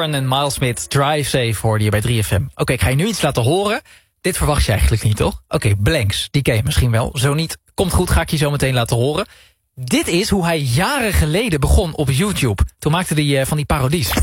Sheeran en Miles Smith, Drive Safe hoorde je bij 3FM. Oké, ik ga je nu iets laten horen. Dit verwacht je eigenlijk niet, toch? Oké, Blanks, die ken je misschien wel. Zo niet, komt goed, ga ik je zo meteen laten horen. Dit is hoe hij jaren geleden begon op YouTube. Toen maakte hij van die parodies.